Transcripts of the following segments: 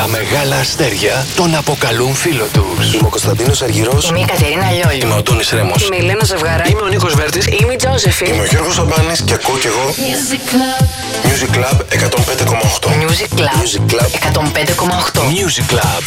μεγάλα αστέρια τον αποκαλούν φίλο τους. Είμαι ο Κωνσταντίνος Αργυρός. Είμαι η Κατερίνα Λιόλιο. Είμαι ο Τόνης Ρέμος. Είμαι η Ελένα Ζευγαρά. Είμαι ο Νίκος Βέρτης. Είμαι η Τζόζεφιν. Είμαι ο Γιώργος Σαμπάνης και ακούω κι εγώ Music Club 105,8. Music Club 105,8. Music Club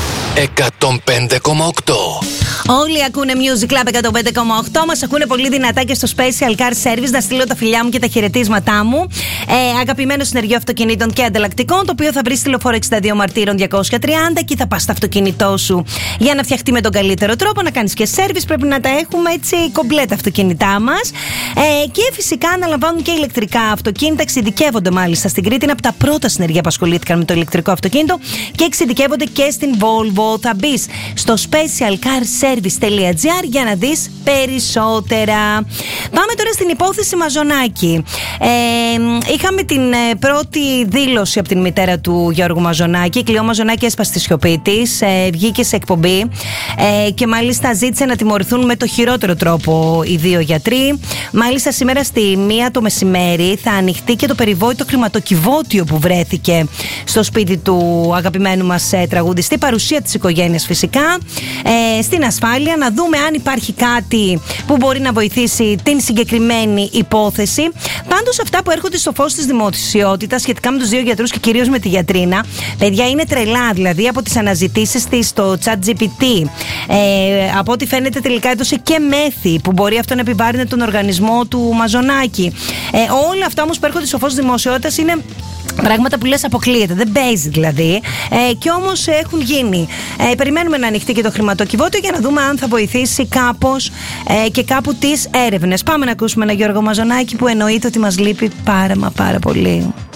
105,8. Όλοι ακούνε Music Club 105,8. Μας ακούνε πολύ δυνατά και στο Special Car Service. Να στείλω τα φιλιά μου και τα χαιρετίσματά μου. Αγαπημένο συνεργείο αυτοκινήτων και ανταλλακτικών, το οποίο θα βρει στη Λεωφόρο 62 Μαρτύρων 230. Εκεί θα πας στο αυτοκίνητό σου για να φτιαχτεί με τον καλύτερο τρόπο. Να κάνεις και service. Πρέπει να τα έχουμε έτσι κομπλέτα αυτοκίνητά μας. Και φυσικά αναλαμβάνουν και ηλεκτρικά αυτοκίνητα. Εξειδικεύονται μάλιστα στην Κρήτη. Είναι από τα πρώτα συνεργεία που ασχολήθηκαν με το ηλεκτρικό αυτοκίνητο και εξειδικεύονται και στην Volvo. Θα μπεις στο specialcarservice.gr για να δεις περισσότερα. Πάμε τώρα στην υπόθεση Μαζονάκη. Είχαμε την πρώτη δήλωση από την μητέρα του Γιώργου Μαζονάκη. Η Κλειό Μαζονάκη έσπασε τη σιωπή της, βγήκε σε εκπομπή και μάλιστα ζήτησε να τιμωρηθούν με το χειρότερο τρόπο οι δύο γιατροί. Μάλιστα σήμερα στη 1 το μεσημέρι θα ανοιχτεί και το περιβόητο χρηματοκιβώτιο που βρέθηκε στο σπίτι του αγαπημένου μας τραγουδιστή. Παρουσία της οικογένειας φυσικά, στην ασφάλεια, να δούμε αν υπάρχει κάτι που μπορεί να βοηθήσει την συγκεκριμένη υπόθεση. Πάντως αυτά που έρχονται στο φως της δημοσιότητας σχετικά με τους δύο γιατρούς και κυρίως με τη γιατρίνα, παιδιά, είναι τρελά. Δηλαδή από τις αναζητήσεις της στο ChatGPT, από ό,τι φαίνεται τελικά έδωσε και μέθη που μπορεί αυτό να επιβάρυνε τον οργανισμό του Μαζονάκη. Όλα αυτά όμως που έρχονται στο φως της δημοσιότητας είναι πράγματα που λες αποκλείεται, δεν παίζει δηλαδή, και όμως έχουν γίνει. Περιμένουμε να ανοιχτεί και το χρηματοκιβώτιο για να δούμε αν θα βοηθήσει κάπως και κάπου τις έρευνες. Πάμε να ακούσουμε ένα Γιώργο Μαζονάκη που εννοείται ότι μας λείπει πάρα πολύ.